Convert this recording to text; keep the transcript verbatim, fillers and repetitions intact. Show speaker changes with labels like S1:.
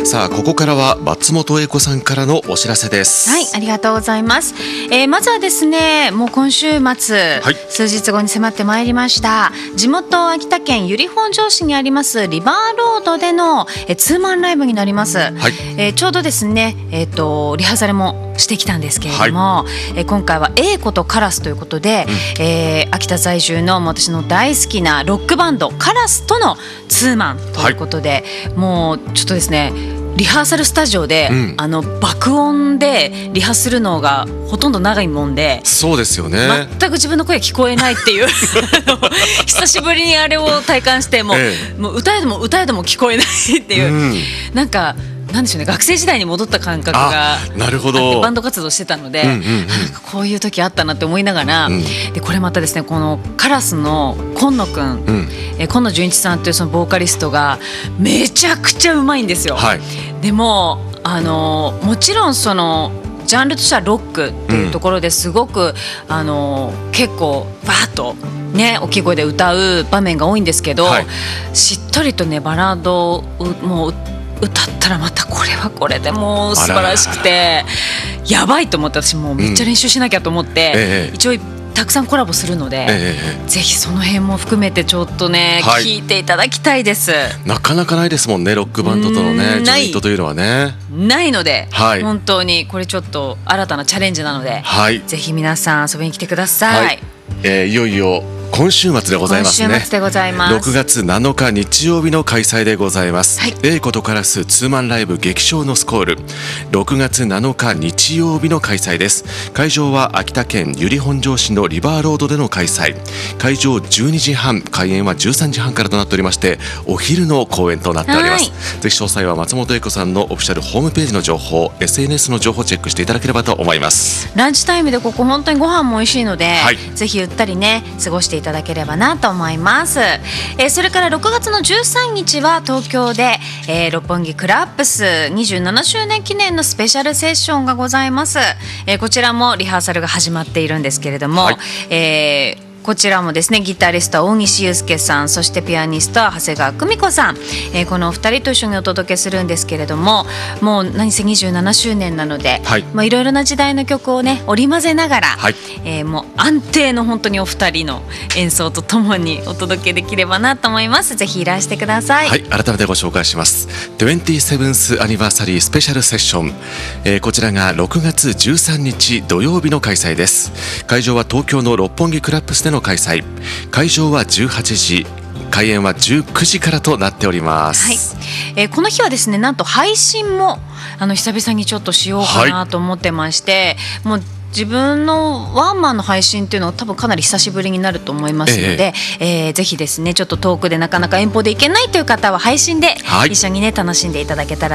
S1: さあここからは松本英子さんからのお知らせです。
S2: はい、ありがとうございます。えー、まずはですね、もう今週末、はい、数日後に迫ってまいりました地元秋田県由利本荘市にありますリバーロードでのえツーマンライブになります。はい、えー、ちょうどですね、えーと、リハーサルもしてきたんですけれども、はい、えー、今回は英子とカラスということで、うん、えー、秋田在住の私の大好きなロックバンドカラスとのツーマンということで、はい、もうちょっとですねリハーサルスタジオで、うん、あの爆音でリハするのがほとんど長いもんで、
S1: そうですよね、
S2: 全く自分の声聞こえないっていう久しぶりにあれを体感してもう、ええ、もう歌えども歌えども聞こえないっていう、うん、なんかなんでしょうね、学生時代に戻った感覚が
S1: なるほど
S2: バンド活動してたので、うんうんうん、なんかこういう時あったなって思いながら、うん、でこれまたですね、このカラスの今野くん、うん、え今野純一さんというそのボーカリストがめちゃくちゃうまいんですよ。はい、でもあのもちろんそのジャンルとしてはロックっていうところですごく、うん、あの結構バーッとね大きい声で歌う場面が多いんですけど、はい、しっとりとねバラードをもう歌ったらまたこれはこれでもう素晴らしくてやばいと思って、私もうめっちゃ練習しなきゃと思って、うん、ええ、一応たくさんコラボするので、ええ、ぜひその辺も含めてちょっとね、はい、聞いていただきたいです。
S1: なかなかないですもんね、ロックバンドとのねジョイントというのはね
S2: ないので、はい、本当にこれちょっと新たなチャレンジなので、はい、ぜひ皆さん遊びに来てください。はい、
S1: えー、いよいよ今週末でございますね。
S2: 今週末でございます。
S1: ろくがつなのか日曜日の開催でございます。はい、英子とカラスツーマンライブ激唱のスコール、ろくがつなのか日曜日の開催です。会場は秋田県由利本荘市のリバーロードでの開催。会場じゅうにじはん、開演はじゅうさんじはんからとなっておりまして、お昼の公演となっております。ぜひ詳細は松本英子さんのオフィシャルホームページの情報、 エスエヌエス の情報をチェックしていただければと思います。
S2: ランチタイムでここ本当にご飯も美味しいので、はい、ぜひゆったりね過ごしていただければなと思います。えー、それからろくがつのじゅうさんにちは東京で、えー、六本木クラップスにじゅうななしゅうねん記念のスペシャルセッションがございます。えー、こちらもリハーサルが始まっているんですけれども、はい、えーこちらもですね、ギタリスト大西祐介さん、そしてピアニスト長谷川久美子さん、えー、このお二人と一緒にお届けするんですけれども、もう何せにじゅうななしゅうねんなので、はい、まあいろいろな時代の曲をね織り交ぜながら、はい、えー、もう安定の本当にお二人の演奏とともにお届けできればなと思います。ぜひいらしてください。
S1: はい、改めてご紹介します。にじゅうななth アニバーサリースペシャルセッション、えー、こちらがろくがつじゅうさんにち土曜日の開催です。会場は東京の六本木クラップスでの開催。会場はじゅうはちじ、開演はじゅうくじからとなっております。はい、
S2: えー、この日はですね、なんと配信もあの久々にちょっとしようかなと思ってまして、はい、もう自分のワンマンの配信っていうのは多分かなり久しぶりになると思いますので、えええー、ぜひですねちょっと遠くでなかなか遠方で行けないという方は配信で一緒にね楽しんでいただけたら